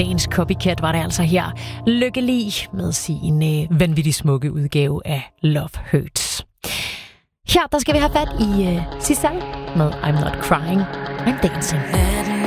Dagens copycat var det altså her. Lykkelig med sin vanvittig smukke udgave af Love Hurts. Her der skal vi have fat i Cizal med I'm Not Crying, I'm Dancing.